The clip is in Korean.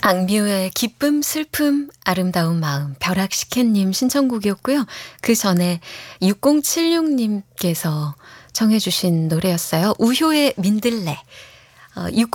악뮤의 기쁨, 슬픔, 아름다운 마음, 벼락시캔님 신청곡이었고요. 그 전에 6076님께서 청해 주신 노래였어요. 우효의 민들레.